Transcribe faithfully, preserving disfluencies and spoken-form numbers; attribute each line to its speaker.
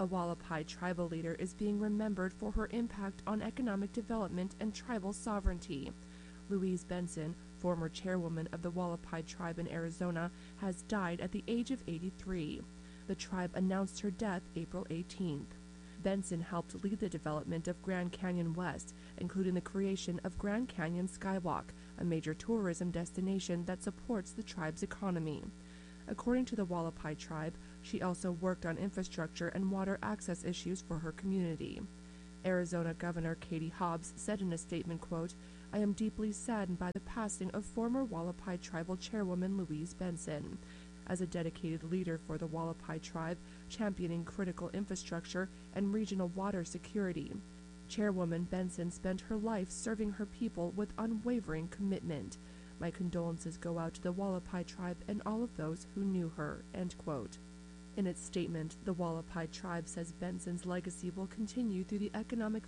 Speaker 1: A Wallapai tribal leader is being remembered for her impact on economic development and tribal sovereignty. Louise Benson, former chairwoman of the Wallapai tribe in Arizona, has died at the age of eighty-three. The tribe announced her death April eighteenth. Benson helped lead the development of Grand Canyon West, including the creation of Grand Canyon Skywalk, a major tourism destination that supports the tribe's economy. According to the Wallapai tribe, she also worked on infrastructure and water access issues for her community. Arizona Governor Katie Hobbs said in a statement, quote, "I am deeply saddened by the passing of former Wallapai tribal chairwoman Louise Benson. As a dedicated leader for the Wallapai tribe, championing critical infrastructure and regional water security, Chairwoman Benson spent her life serving her people with unwavering commitment. My condolences go out to the Wallapai tribe and all of those who knew her," end quote. In its statement, the Wallapai tribe says Benson's legacy will continue through the economic